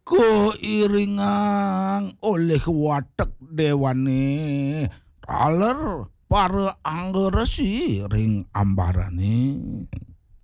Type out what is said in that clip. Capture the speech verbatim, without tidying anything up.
Keiringan oleh watek dewane taler para anggeresi ring ambarane.